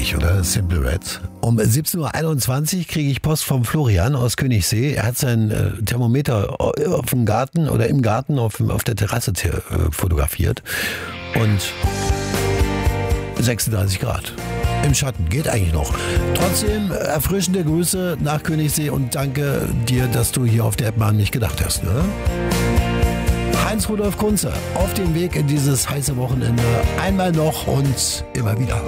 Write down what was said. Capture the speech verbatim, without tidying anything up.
herrlich, oder? Simple Red. Um siebzehn Uhr einundzwanzig kriege ich Post vom Florian aus Königssee. Er hat sein äh, Thermometer auf dem Garten oder im Garten auf, auf der Terrasse äh, fotografiert. Und sechsunddreißig Grad. Im Schatten, geht eigentlich noch. Trotzdem erfrischende Grüße nach Königssee und danke dir, dass du hier auf der App mal an mich gedacht hast. Ne? Heinz Rudolf Kunze auf dem Weg in dieses heiße Wochenende. Einmal noch und immer wieder.